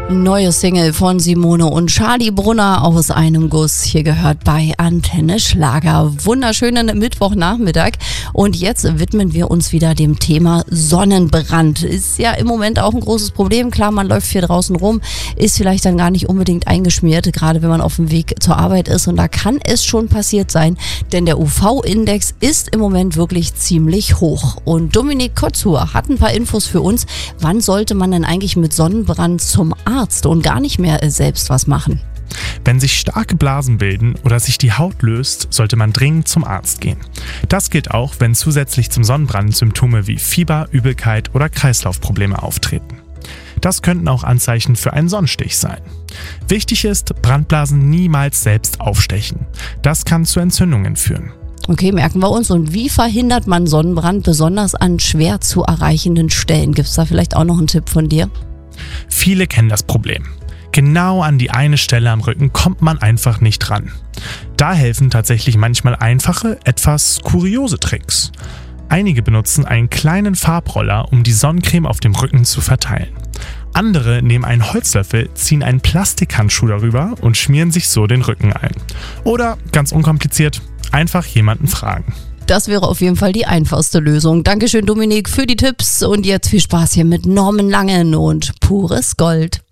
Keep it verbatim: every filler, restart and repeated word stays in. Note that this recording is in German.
Neue Single von Simone und Charlie Brunner aus einem Guss. Hier gehört bei Antenne Schlager. Wunderschönen Mittwochnachmittag. Und jetzt widmen wir uns wieder dem Thema Sonnenbrand. Ist ja im Moment auch ein großes Problem. Klar, man läuft hier draußen rum, ist vielleicht dann gar nicht unbedingt eingeschmiert, gerade wenn man auf dem Weg zur Arbeit ist. Und da kann es schon passiert sein, denn der U V-Index ist im Moment wirklich ziemlich hoch. Und Dominik Kotzur hat ein paar Infos für uns. Wann sollte man denn eigentlich mit Sonnenbrand zum Arzt und gar nicht mehr selbst was machen? Wenn sich starke Blasen bilden oder sich die Haut löst, sollte man dringend zum Arzt gehen. Das gilt auch, wenn zusätzlich zum Sonnenbrand Symptome wie Fieber, Übelkeit oder Kreislaufprobleme auftreten. Das könnten auch Anzeichen für einen Sonnenstich sein. Wichtig ist, Brandblasen niemals selbst aufstechen. Das kann zu Entzündungen führen. Okay, merken wir uns. Und wie verhindert man Sonnenbrand, besonders an schwer zu erreichenden Stellen? Gibt es da vielleicht auch noch einen Tipp von dir? Viele kennen das Problem. Genau an die eine Stelle am Rücken kommt man einfach nicht ran. Da helfen tatsächlich manchmal einfache, etwas kuriose Tricks. Einige benutzen einen kleinen Farbroller, um die Sonnencreme auf dem Rücken zu verteilen. Andere nehmen einen Holzlöffel, ziehen einen Plastikhandschuh darüber und schmieren sich so den Rücken ein. Oder, ganz unkompliziert, einfach jemanden fragen. Das wäre auf jeden Fall die einfachste Lösung. Dankeschön, Dominik, für die Tipps. Und jetzt viel Spaß hier mit Norman Langen und Pures Gold.